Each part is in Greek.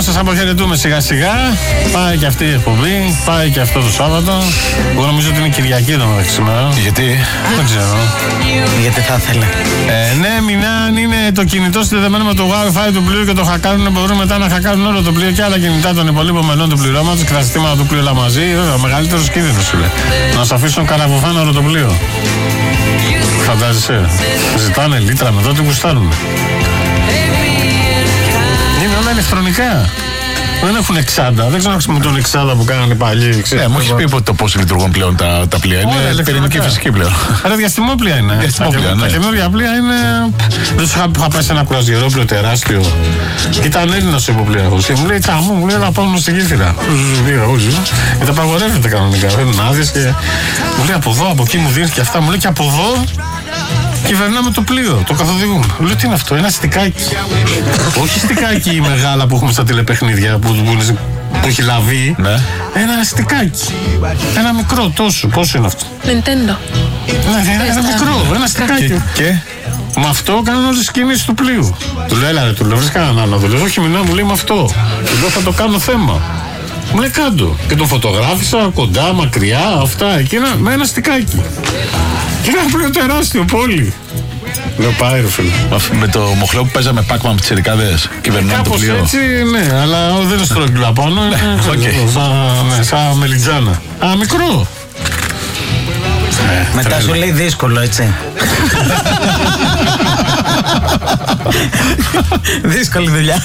σας αποχαιρετούμε σιγά σιγά. Πάει και αυτή η εκπομπή, πάει και αυτό το Σάββατο. Εγώ νομίζω ότι είναι Κυριακή εδώ μεταξύ σήμερα. Γιατί? Δεν ξέρω. Γιατί θα ήθελα. Ναι, αν είναι το κινητό συνδεδεμένο με το Wi-Fi του πλοίου και το χακάρουν, μπορούν μετά να χακάρουν όλο το πλοίο και άλλα κινητά των υπολείπων μελών του πληρώματος και τα συστήματα του πλοίου όλα μαζί. Βέβαια, μεγαλύτερος κίνδυνος είναι. Να σου αφήσουν καραβοφάνα όλο το πλοίο. Φαντάζεσαι. Ζητάνε λίτρα με τότε γουστάρουν. Είναι όλα ηλεκτρονικά. Δεν έχουν εξάντα. Δεν ξέρω να χρησιμοποιούν τον εξάντα που κάνανε οι παλιοί. Μου έχει πει το πώς λειτουργούν πλέον τα πλοία. Είναι πυρηνική φυσική πλέον. Άρα διαστημόπλια είναι. Τα καινούργια πλοία είναι. Δεν σου είχα πάει σε ένα κουραζιερόπλοιο τεράστιο. Και ήταν Έλληνας ο υποπλοίαρχος. Και μου λέει τσαμού, μου λέει να πάμε στη γέφυρα. Και τα απαγορεύεται κανονικά. Δεν είναι άδειες και. Μου λέει από εδώ, από εκεί μου δίνει και αυτά. Μου λέει και από εδώ. Κυβερνάμε το πλοίο, το καθοδηγούμε. Λέω τι είναι αυτό, ένα στικάκι. Όχι στικάκι μεγάλα που έχουμε στα τηλεπαιχνίδια που έχει λαβεί. Ναι. Ένα στικάκι. Ένα μικρό τόσο. Πόσο είναι αυτό? Nintendo. Ναι, ένα μικρό, ένα στικάκι. Και με αυτό κάνουν όλες τις κινήσεις του πλοίου. Του λέει, έλα, του λέω, βρεις κανέναν άλλο. Του λέω, όχι, μιλάω, μου λέει με αυτό. Του λέω, θα το κάνω θέμα. Μου λέει, κάντο. Και τον φωτογράφησα κοντά, μακριά, αυτά, εκείνα, με ένα στικάκι. Και ένα πλοίο τεράστιο, πόλη. Λέω πάει ρε φίλε. Με το μοχλό που παίζαμε Pac-Man με τις τσιρικάδες. Κυβερνάμε το πλοίο. Κάπως έτσι, ναι, αλλά δεν είναι στρόγγυλο απάνω. Σαν μελιτζάνα. Α, μικρό. Μετά σου λέει δύσκολο, έτσι. Δύσκολη δουλειά.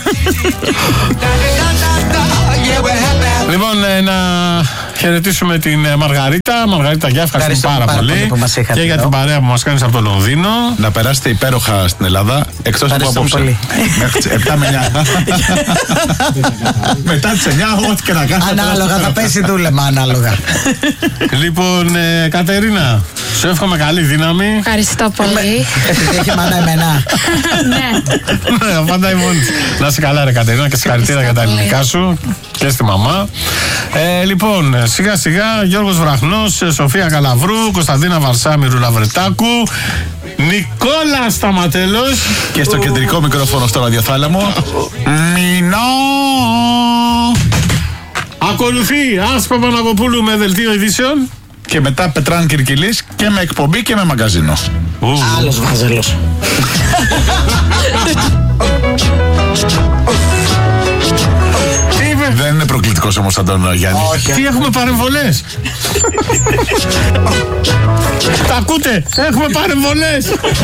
Λοιπόν, να χαιρετήσουμε την Μαργαρίτα. Μαργαρίτα, για ευχαριστούμε πάρα πολύ. Και για την παρέα που μας κάνεις από το Λονδίνο. Να περάσετε υπέροχα στην Ελλάδα, εκτός από απόψε. Μέχρι 7 με 9. Μετά τις 9, ό,τι και να κάνετε. Ανάλογα, θα πέσει δούλεμα, ανάλογα. Λοιπόν, Κατερίνα, σου εύχομαι καλή δύναμη. Ευχαριστώ πολύ. Επειδή έχει μάνα εμένα. Ναι. Ναι, απαντάει μόνη. Να είσαι καλά, ρε Κατερίνα, και συγχαρητήρια για τα ελληνικά σου και στη μαμά. Λοιπόν, σιγά σιγά Γιώργος Βραχνός, Σοφία Καλαβρού, Κωνσταντίνα Βαρσάμιρου Λαβρετάκου, Νικόλα Σταματέλος και στο κεντρικό μικρόφωνο στο ραδιοθάλαμο Μινό. Ακολουθεί Άσπα Παναγοπούλου με δελτίο ειδήσεων. Και μετά Πετράν Κυρκυλής και με εκπομπή και με μαγκαζίνο. Άλλος βάζελος. Δεν είναι προκλητικός όμως σαν τον Γιάννη. Τι έχουμε παρεμβολές. Τα ακούτε, έχουμε παρεμβολές.